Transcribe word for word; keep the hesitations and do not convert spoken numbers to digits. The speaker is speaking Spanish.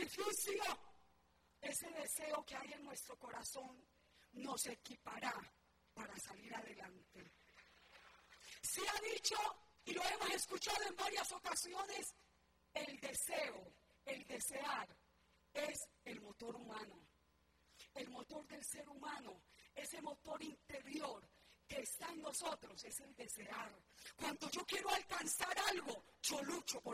sacrificio, ese deseo que hay en nuestro corazón nos equipará para salir adelante. Se ha dicho, y lo hemos escuchado en varias ocasiones, el deseo, el desear, es el motor humano. El motor del ser humano, ese motor interior que está en nosotros, es el desear. Cuando yo quiero alcanzar algo, yo lucho por